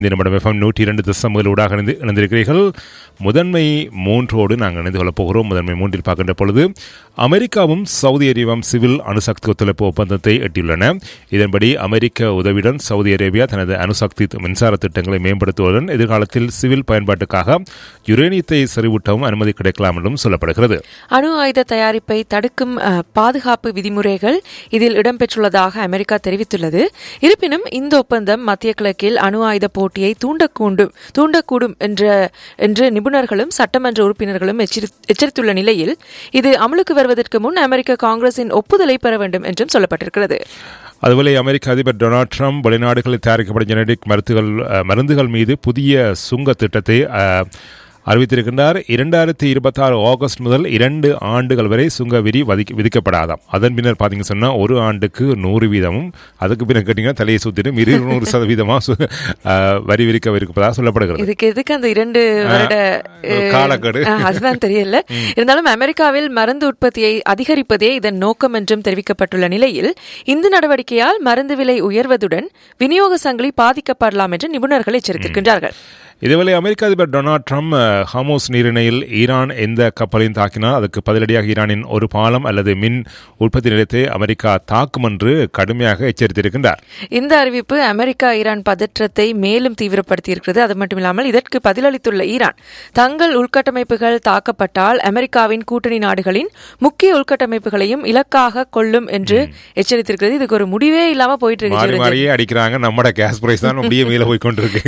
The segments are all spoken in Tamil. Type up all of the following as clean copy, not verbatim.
இந்த நிமிடம் FM 102 ஊடாக இணைந்திருக்கிறீர்கள். முதன்மை 3 நாங்கள் இணைந்து கொள்ளப் போகிறோம். முதன்மை 3 பார்க்கின்ற பொழுது அமெரிக்காவும் சவுதி அரேபியாவும் சிவில் அணுசக்தி ஒத்துழைப்பு ஒப்பந்தத்தை எட்டியுள்ளன. இதன்படி அமெரிக்க உதவியுடன் சவுதி அரேபியா தனது அணுசக்தி மின்சார திட்டங்களை மேம்படுத்துவதுடன் எதிர்காலத்தில் சிவில் பயன்பாட்டுக்காக யுரேனியத்தை செறிவூட்டவும் அனுமதி கிடைக்கலாம் என்றும் சொல்லப்படுகிறது. அணு ஆயுத தயாரிப்பை தடுக்கும் பாதுகாப்பு விதிமுறைகள் இதில் இடம்பெற்றுள்ளதாக அமெரிக்கா தெரிவித்துள்ளது. இருப்பினும் இந்த ஒப்பந்தம் மத்திய கிழக்கில் அணு ஆயுத போட்டியை தூண்டக்கூடும் என்று நிபுணர்களும் சட்டமன்ற உறுப்பினர்களும் எச்சரித்துள்ள நிலையில் இது அமலுக்கு வருவதற்கு முன் அமெரிக்க காங்கிரசின் ஒப்புதலை பெற வேண்டும் என்றும் சொல்லப்பட்டிருக்கிறது. அதுபோல அமெரிக்க அதிபர் டொனால்ட் ட்ரம்ப் வெளிநாடுகளில் தயாரிக்கப்படும் ஜெனடிக் மருந்துகள் மீது புதிய சுங்க திட்டத்தை அறிவித்திருக்கின்றார். 2026 ஆகஸ்ட் முதல் 2 ஆண்டுகள் வரை சுங்க விதி விதிக்கப்படாதாம். அதன் பின்னர் பார்த்தீங்க சொன்னால் 1 ஆண்டுக்கு 100% அதுக்கு பின்னர் கேட்டீங்கன்னா தலையை சுத்திடும் 200% வரி விதிக்கப்பதாக சொல்லப்படுகிறது. இதுக்கு எதுக்கு அந்த 2 வருட காலக்கெடு அதுதான் தெரியல. இருந்தாலும் அமெரிக்காவில் மருந்து உற்பத்தியை அதிகரிப்பதே இதன் நோக்கம் என்றும் தெரிவிக்கப்பட்டுள்ள நிலையில் இந்த நடவடிக்கையால் மருந்து விலை உயர்வதுடன் விநியோக சங்கிலி பாதிக்கப்படலாம் என்று நிபுணர்கள் எச்சரித்திருக்கின்றார்கள். இதேவேளை அமெரிக்க அதிபர் டொனால்ட் ட்ரம்ப் ஹார்முஸ் நீரிணையில் ஈரான் எந்த கப்பலையும் தாக்கினால் அதற்கு பதிலடியாக ஈரானின் ஒரு பாலம் அல்லது மின் உற்பத்தி நிலையத்தை அமெரிக்கா தாக்கும் என்று கடுமையாக எச்சரித்திருக்கின்றார். இந்த அறிவிப்பு அமெரிக்கா ஈரான் பதற்றத்தை மேலும் தீவிரப்படுத்தியிருக்கிறது. அது மட்டுமில்லாமல் இதற்கு பதிலளித்துள்ள ஈரான் தங்கள் உள்கட்டமைப்புகள் தாக்கப்பட்டால் அமெரிக்காவின் கூட்டணி நாடுகளின் முக்கிய உள்கட்டமைப்புகளையும் இலக்காக கொள்ளும் என்று எச்சரித்திருக்கிறது. இதுக்கு ஒரு முடிவே இல்லாம போயிட்டு இருக்கு. அடிக்கிறாங்க. நம்மட கேஸ் பிரைஸ் தான் அப்படியே மேல போய் கொண்டிருக்கு.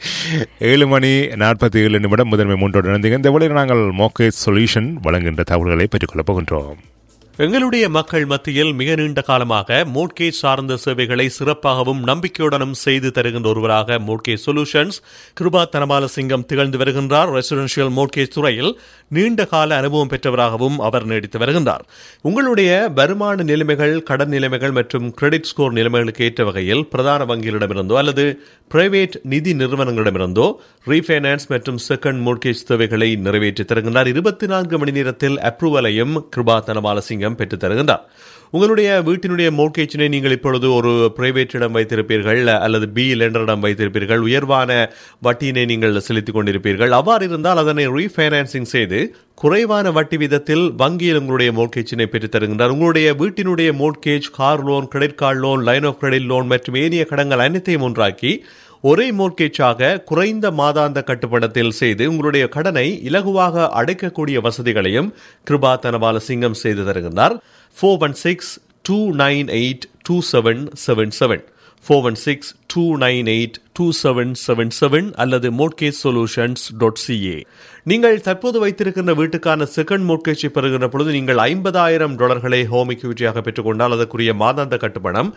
7:47 முதன்மை 3 இணைந்தீங்க. இந்த வேளையில் நாங்கள் மோர்கேஜ் சொல்யூஷன் வழங்குகின்ற தகவல்களை பெற்றுக்கொள்ளப் போகின்றோம். எங்களுடைய மக்கள் மத்தியில் மிக நீண்ட காலமாக மோர்கேஜ் சார்ந்த சேவைகளை சிறப்பாகவும் நம்பிக்கையுடனும் செய்து தருகின்ற ஒருவராக மோர்கேஜ் சொல்யூஷன்ஸ் கிருபா தனபாலசிங்கம் திகழ்ந்து வருகின்றார். ரெசிடென்ஷியல் மோர்கேஜ் துறையில் நீண்ட கால அனுபவம் பெற்றவராகவும் அவர் நீடித்து வருகின்றார். உங்களுடைய வருமான நிலைமைகள், கடன் நிலைமைகள் மற்றும் கிரெடிட் ஸ்கோர் நிலைமைகளுக்கு ஏற்ற வகையில் பிரதான வங்கிகளிடமிருந்தோ அல்லது பிரைவேட் நிதி நிறுவனங்களிடமிருந்தோ ரீஃபைனான்ஸ் மற்றும் செகண்ட் மோர்கேஜ் தேவைகளை நிறைவேற்றி தருகின்றார். 24 மணி நேரத்தில் அப்ரூவலையும் கிருபா தனபாலசிங்கம் பெற்றுத் தருகின்றார். உங்களுடைய வீட்டினுடைய மோர்கேஜினை நீங்கள் இப்பொழுது ஒரு பிரைவேட்டிடம் வைத்திருப்பீர்கள் அல்லது பி லெண்டரிடம் வைத்திருப்பீர்கள். உயர்வான வட்டியினை நீங்கள் செலுத்திக் கொண்டிருப்பீர்கள். அவ்வாறு இருந்தால் அதனை ரீஃபைனான்சிங் செய்து குறைவான வட்டி வீதத்தில் வங்கியில் உங்களுடைய மோர்கேஜினை பெற்றுத் தருகின்றார். உங்களுடைய வீட்டினுடைய mortgage, car loan, credit card loan, line of credit loan மற்றும் ஏனைய கடன்கள் அனைத்தையும் ஒன்றாக்கி ஒரே மோர்கேஜாக குறைந்த மாதாந்த கட்டுப்படத்தில் செய்து உங்களுடைய கடனை இலகுவாக அடைக்கக்கூடிய வசதிகளையும் கிருபா தனபாலசிங்கம் செய்து தருகின்றார். 416-298-2777 416-298-2777 அல்லது mortgagesolutions.ca. நீங்கள் தற்போது வைத்திருக்கின்ற வீட்டுக்கான செகண்ட் மோர்கேஜை பெறுகின்ற பொழுது நீங்கள் $50,000 ஹோம் இக்விட்டியாக பெற்றுக்கொண்டால் அதற்குரிய மாதாந்த கட்டுப்பணம்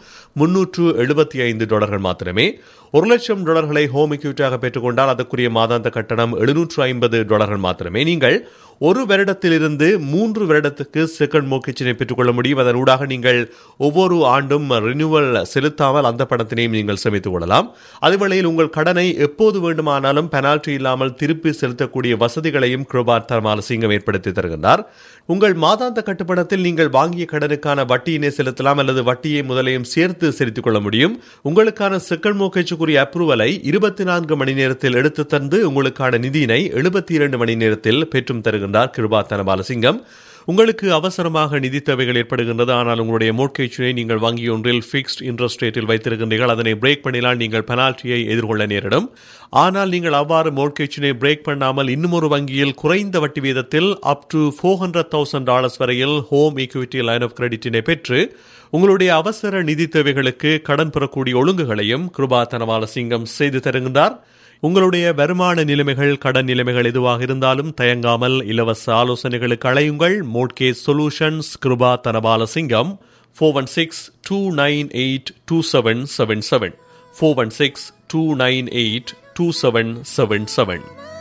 $375 மாத்திரமே. $1,00,000 ஹோம் இக்விட்டியாக பெற்றுக்கொண்டால் அதற்குரிய மாதாந்த கட்டணம் $750 மாத்திரமே. நீங்கள் 1 வருடத்திலிருந்து 3 வருடத்துக்கு செகண்ட் மோர்கேஜினை பெற்றுக்கொள்ள முடியும். அதன் ஊடாக நீங்கள் ஒவ்வொரு ஆண்டும் ரினியூவல் செலுத்தாமல் அந்த பணத்தினையும் நீங்கள் சேமித்துக் கொள்ளலாம். அதுவேளையில் உங்கள் கடனை எப்போது வேண்டுமானாலும் பெனால்டி இல்லாமல் திருப்பி செலுத்தக்கூடிய வசதிகளையும் கிருபா தனபாலசிங்கம் ஏற்படுத்தி தருகின்றார். உங்கள் மாதாந்த கட்டுப்பணத்தில் நீங்கள் வாங்கிய கடனுக்கான வட்டியினை செலுத்தலாம் அல்லது வட்டியை முதலையும் சேர்த்து செலுத்திக் கொள்ள முடியும். உங்களுக்கான செகண்ட் மோர்கேஜுக்குரிய அப்ரூவலை 24 மணி நேரத்தில் எடுத்து தந்து உங்களுக்கான நிதியினை 72 மணி நேரத்தில் பெற்றும் தருகின்றார் கிருபா தனபாலசிங்கம். உங்களுக்கு அவசரமாக நிதி தேவைகள் ஏற்படுகின்றது. ஆனால் உங்களுடைய மோர்கேஜினை நீங்கள் வங்கி ஒன்றில் ஃபிக்ஸ்ட் இன்ட்ரெஸ்ட் ரேட்டில் வைத்திருக்கின்றீர்கள். அதனை பிரேக் பண்ணினால் நீங்கள் பெனால்ட்டியை எதிர்கொள்ள நேரிடும். ஆனால் நீங்கள் அவ்வாறு மோர்கேஜினை பிரேக் பண்ணாமல் இன்னும் ஒரு வங்கியில் குறைந்த வட்டி வீதத்தில் அப் டு $400,000 வரையில் ஹோம் ஈக்விட்டி லைன் ஆஃப் கிரெடிட்டினை பெற்று உங்களுடைய அவசர நிதி தேவைகளுக்கு கடன் பெறக்கூடிய ஒழுங்குகளையும் கிருபா தனபாலசிங்கம் செய்து தருகின்றார். உங்களுடைய வருமான நிலைமைகள், கடன் நிலைமைகள் எதுவாக இருந்தாலும் தயங்காமல் இலவச ஆலோசனைகளுக்கு அழையுங்கள். Mortgage solutions Kripa Thanabalasingam 416-298-2777 416-298-2777.